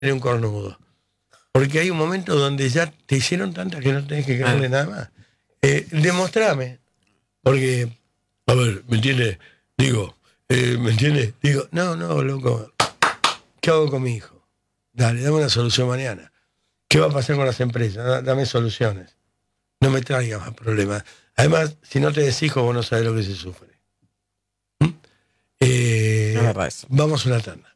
un cornudo. Porque hay un momento donde ya te hicieron tantas que no tenés que creerle nada más. Demostrame. Porque, a ver, ¿me entiendes? Digo, ¿me entiendes? Digo, no, loco. ¿Qué hago con mi hijo? Dale, dame una solución mañana. ¿Qué va a pasar con las empresas? Dame soluciones. No me traigas más problemas. Además, si no tenés hijos, vos no sabés lo que se sufre. Es verdad eso. Vamos a una tanda.